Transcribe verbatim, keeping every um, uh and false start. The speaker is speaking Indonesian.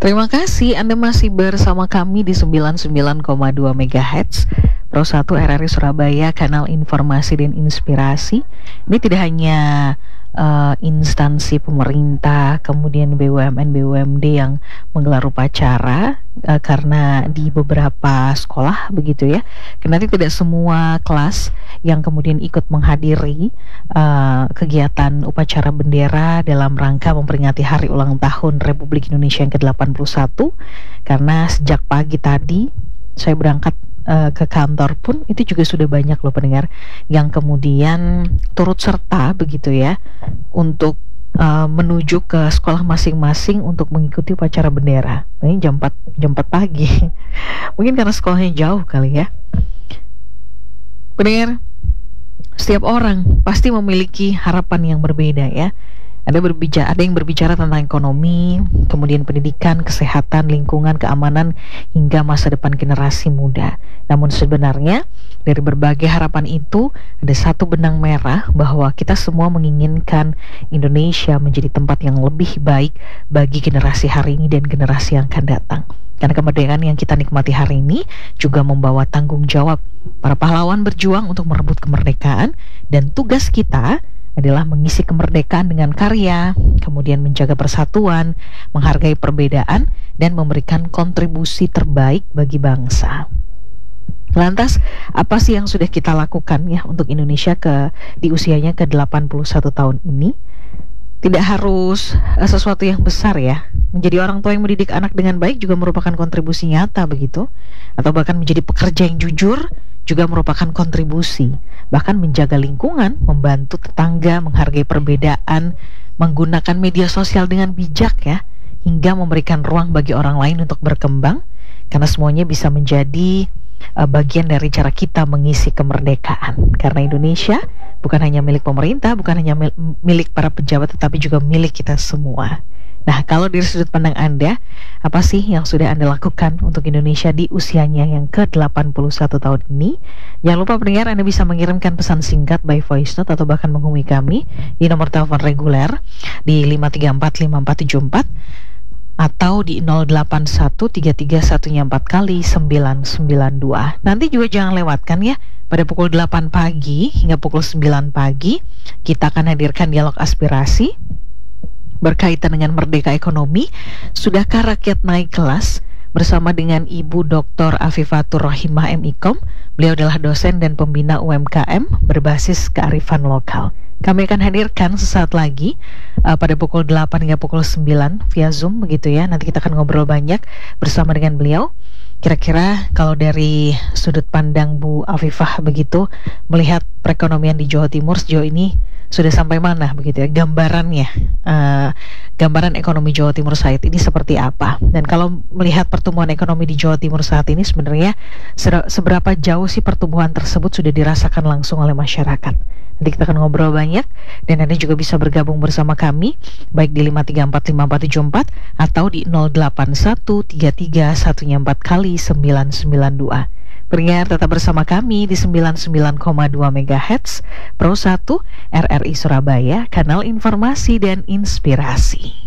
Terima kasih Anda masih bersama kami di sembilan puluh sembilan koma dua megahertz Pro satu R R I Surabaya, kanal informasi dan inspirasi. Ini tidak hanya uh, instansi pemerintah, kemudian B U M N B U M D yang menggelar upacara, uh, karena di beberapa sekolah begitu ya. Karena nanti tidak semua kelas yang kemudian ikut menghadiri uh, kegiatan upacara bendera dalam rangka memperingati hari ulang tahun Republik Indonesia yang ke delapan puluh satu. Karena sejak pagi tadi saya berangkat uh, ke kantor pun itu juga sudah banyak loh pendengar yang kemudian turut serta begitu ya untuk uh, menuju ke sekolah masing-masing untuk mengikuti upacara bendera. Nah, ini jam empat jam empat pagi. Mungkin karena sekolahnya jauh kali ya. Pendengar, setiap orang pasti memiliki harapan yang berbeda ya. Ada berbicara, ada yang berbicara tentang ekonomi, kemudian pendidikan, kesehatan, lingkungan, keamanan, hingga masa depan generasi muda. Namun sebenarnya dari berbagai harapan itu ada satu benang merah bahwa kita semua menginginkan Indonesia menjadi tempat yang lebih baik bagi generasi hari ini dan generasi yang akan datang. Karena kemerdekaan yang kita nikmati hari ini juga membawa tanggung jawab. Para pahlawan berjuang untuk merebut kemerdekaan, dan tugas kita adalah mengisi kemerdekaan dengan karya, kemudian menjaga persatuan, menghargai perbedaan, dan memberikan kontribusi terbaik bagi bangsa. Lantas, apa sih yang sudah kita lakukan ya untuk Indonesia ke di usianya ke delapan puluh satu tahun ini? Tidak harus uh, sesuatu yang besar ya. Menjadi orang tua yang mendidik anak dengan baik juga merupakan kontribusi nyata begitu. Atau bahkan menjadi pekerja yang jujur juga merupakan kontribusi. Bahkan menjaga lingkungan, membantu tetangga, menghargai perbedaan, menggunakan media sosial dengan bijak ya, hingga memberikan ruang bagi orang lain untuk berkembang. Karena semuanya bisa menjadi uh, bagian dari cara kita mengisi kemerdekaan. Karena Indonesia bukan hanya milik pemerintah, bukan hanya milik para pejabat, tetapi juga milik kita semua. Nah, kalau dari sudut pandang Anda, apa sih yang sudah Anda lakukan untuk Indonesia di usianya yang ke delapan puluh satu tahun ini? Jangan lupa pendengar, Anda bisa mengirimkan pesan singkat by voice note atau bahkan menghubungi kami di nomor telepon reguler di lima tiga empat lima empat tujuh empat atau di nol delapan satu tiga tiga satu empat kali sembilan sembilan dua. Nanti juga jangan lewatkan ya, pada pukul delapan pagi hingga pukul sembilan pagi kita akan hadirkan dialog aspirasi berkaitan dengan merdeka ekonomi. Sudahkah rakyat naik kelas? Bersama dengan Ibu Doktor Afifatur Rahimah M Ikom. Beliau adalah dosen dan pembina U M K M berbasis kearifan lokal. Kami akan hadirkan sesaat lagi uh, pada pukul delapan hingga pukul sembilan via Zoom begitu ya. Nanti kita akan ngobrol banyak bersama dengan beliau. Kira-kira kalau dari sudut pandang Bu Afifah begitu, melihat perekonomian di Jawa Timur sejauh ini sudah sampai mana begitu ya, gambarannya, uh, gambaran ekonomi Jawa Timur saat ini seperti apa? Dan kalau melihat pertumbuhan ekonomi di Jawa Timur saat ini sebenarnya seberapa jauh sih pertumbuhan tersebut sudah dirasakan langsung oleh masyarakat? Nanti kita akan ngobrol banyak, dan Anda juga bisa bergabung bersama kami baik di lima tiga empat lima empat tujuh empat atau di nol delapan satu tiga tiga satu empat kali sembilan sembilan dua. Pendengar, tetap bersama kami di sembilan puluh sembilan koma dua megahertz Pro satu R R I Surabaya, kanal informasi dan inspirasi.